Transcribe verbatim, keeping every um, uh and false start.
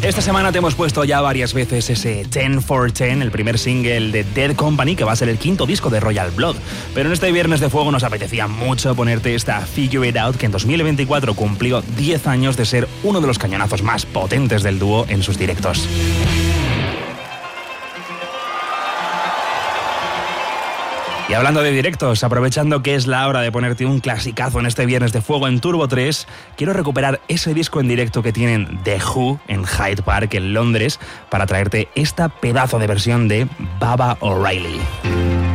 Esta semana te hemos puesto ya varias veces ese ten for ten, el primer single de Dead Company, que va a ser el quinto disco de Royal Blood. Pero en este Viernes de Fuego nos apetecía mucho ponerte esta Figure It Out, que en dos mil veinticuatro cumplió diez años de ser uno de los cañonazos más potentes del dúo en sus directos. Y hablando de directos, aprovechando que es la hora de ponerte un clasicazo en este Viernes de Fuego en Turbo tres, quiero recuperar ese disco en directo que tienen The Who en Hyde Park, en Londres, para traerte esta pedazo de versión de Baba O'Reilly.